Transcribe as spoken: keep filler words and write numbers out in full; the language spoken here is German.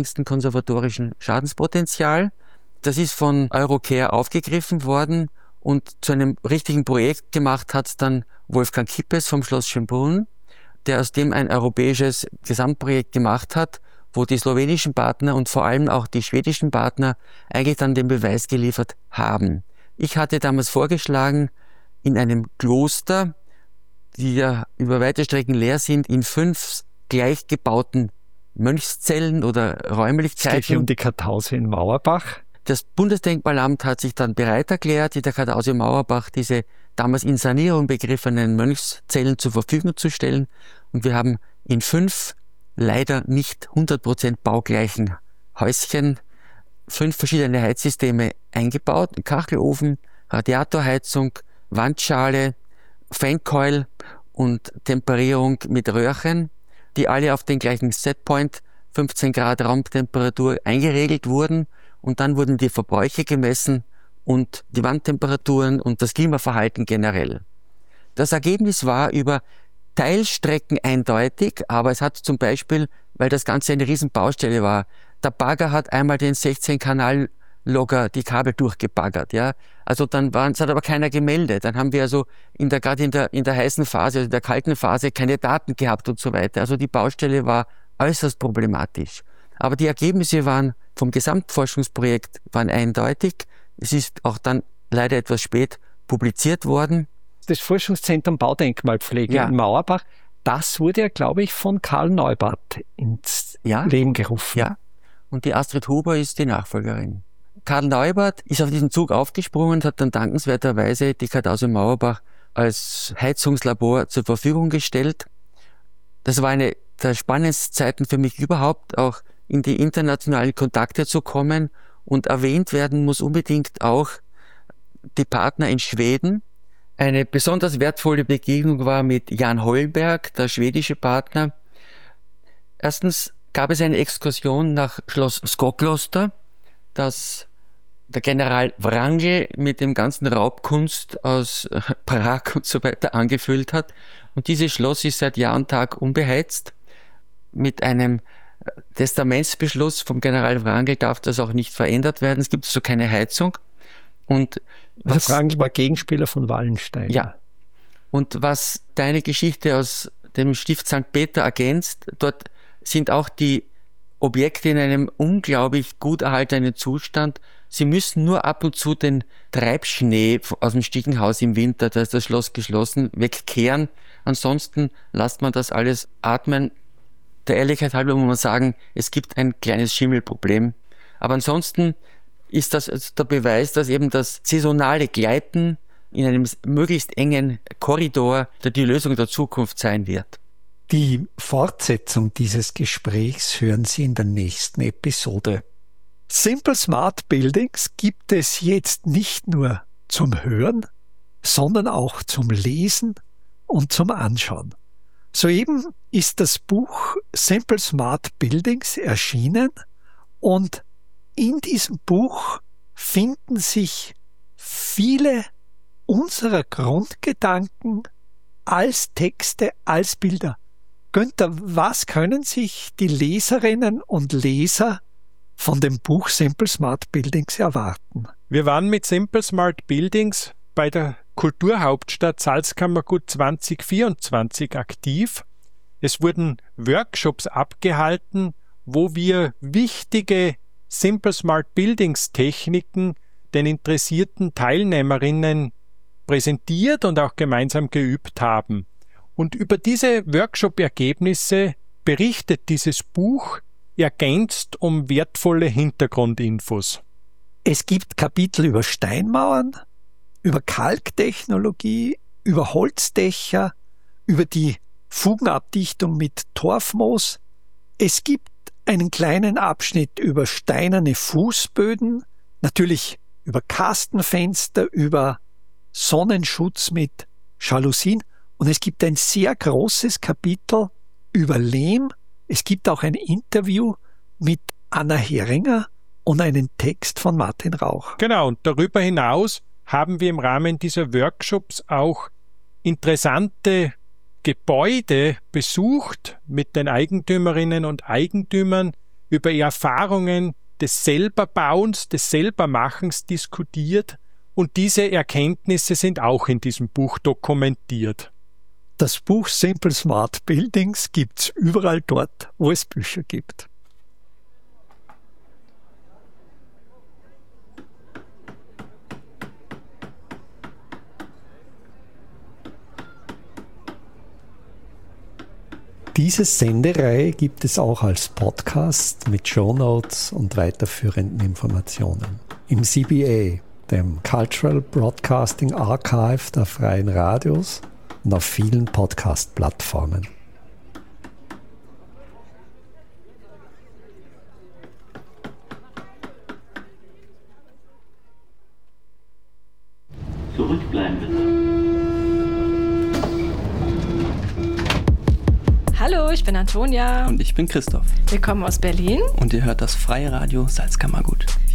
konservatorischen Schadenspotenzial. Das ist von Eurocare aufgegriffen worden und zu einem richtigen Projekt gemacht hat es dann Wolfgang Kippes vom Schloss Schönbrunn, der aus dem ein europäisches Gesamtprojekt gemacht hat, wo die slowenischen Partner und vor allem auch die schwedischen Partner eigentlich dann den Beweis geliefert haben. Ich hatte damals vorgeschlagen, in einem Kloster, die ja über weite Strecken leer sind, in fünf gleich gebauten Mönchszellen oder Räumlichkeiten. Es geht hier um die Kartause in Mauerbach. Das Bundesdenkmalamt hat sich dann bereit erklärt, in der Kartause Mauerbach diese damals in Sanierung begriffenen Mönchszellen zur Verfügung zu stellen. Und wir haben in fünf leider nicht hundert Prozent baugleichen Häuschen fünf verschiedene Heizsysteme eingebaut. Kachelofen, Radiatorheizung, Wandschale, Fancoil und Temperierung mit Röhrchen, die alle auf den gleichen Setpoint, fünfzehn Grad Raumtemperatur, eingeregelt wurden. Und dann wurden die Verbräuche gemessen und die Wandtemperaturen und das Klimaverhalten generell. Das Ergebnis war über Teilstrecken eindeutig, aber es hat zum Beispiel, weil das Ganze eine riesen Baustelle war, der Bagger hat einmal den sechzehn Kanal Logger die Kabel durchgebaggert, ja. Also dann waren, es hat aber keiner gemeldet. Dann haben wir also in der, gerade in der, in der heißen Phase, also in der kalten Phase keine Daten gehabt und so weiter. Also die Baustelle war äußerst problematisch. Aber die Ergebnisse waren vom Gesamtforschungsprojekt waren eindeutig. Es ist auch dann leider etwas spät publiziert worden. Das Forschungszentrum Baudenkmalpflege ja. in Mauerbach, das wurde ja, glaube ich, von Karl Neubart ins ja. Leben gerufen. Ja, und die Astrid Huber ist die Nachfolgerin. Karl Neubart ist auf diesen Zug aufgesprungen und hat dann dankenswerterweise die Kartause Mauerbach als Heizungslabor zur Verfügung gestellt. Das war eine der spannendsten Zeiten für mich überhaupt, auch in die internationalen Kontakte zu kommen. Und erwähnt werden muss unbedingt auch die Partner in Schweden. Eine besonders wertvolle Begegnung war mit Jan Holmberg, der schwedische Partner. Erstens gab es eine Exkursion nach Schloss Skokloster, das der General Wrangel mit dem ganzen Raubkunst aus Prag und so weiter angefüllt hat. Und dieses Schloss ist seit Jahr und Tag unbeheizt. Mit einem Testamentsbeschluss vom General Wrangel darf das auch nicht verändert werden. Es gibt also keine Heizung. Und was, also Wrangel war Gegenspieler von Wallenstein. Ja. Und was deine Geschichte aus dem Stift Sankt Peter ergänzt, dort sind auch die Objekte in einem unglaublich gut erhaltenen Zustand. Sie müssen nur ab und zu den Treibschnee aus dem Stiegenhaus im Winter, da ist das Schloss geschlossen, wegkehren. Ansonsten lässt man das alles atmen. Der Ehrlichkeit halber muss man sagen, es gibt ein kleines Schimmelproblem. Aber ansonsten ist das der Beweis, dass eben das saisonale Gleiten in einem möglichst engen Korridor die Lösung der Zukunft sein wird. Die Fortsetzung dieses Gesprächs hören Sie in der nächsten Episode. Simple Smart Buildings gibt es jetzt nicht nur zum Hören, sondern auch zum Lesen und zum Anschauen. Soeben ist das Buch Simple Smart Buildings erschienen und in diesem Buch finden sich viele unserer Grundgedanken als Texte, als Bilder. Günther, was können sich die Leserinnen und Leser von dem Buch Simple Smart Buildings erwarten? Wir waren mit Simple Smart Buildings bei der Kulturhauptstadt Salzkammergut zwanzig vierundzwanzig aktiv. Es wurden Workshops abgehalten, wo wir wichtige Simple Smart Buildings Techniken den interessierten Teilnehmerinnen präsentiert und auch gemeinsam geübt haben. Und über diese Workshop-Ergebnisse berichtet dieses Buch, ergänzt um wertvolle Hintergrundinfos. Es gibt Kapitel über Steinmauern, über Kalktechnologie, über Holzdächer, über die Fugenabdichtung mit Torfmoos. Es gibt einen kleinen Abschnitt über steinerne Fußböden, natürlich über Kastenfenster, über Sonnenschutz mit Jalousien. Und es gibt ein sehr großes Kapitel über Lehm. Es gibt auch ein Interview mit Anna Heringer und einen Text von Martin Rauch. Genau, und darüber hinaus haben wir im Rahmen dieser Workshops auch interessante Gebäude besucht mit den Eigentümerinnen und Eigentümern, über Erfahrungen des Selberbauens, des Selbermachens diskutiert und diese Erkenntnisse sind auch in diesem Buch dokumentiert. Das Buch Simple Smart Buildings gibt's überall dort, wo es Bücher gibt. Diese Sendereihe gibt es auch als Podcast mit Shownotes und weiterführenden Informationen. Im C B A, dem Cultural Broadcasting Archive der Freien Radios und auf vielen Podcast-Plattformen. Zurückbleiben bitte. Hallo, ich bin Antonia. Und ich bin Christoph. Wir kommen aus Berlin. Und ihr hört das Freie Radio Salzkammergut.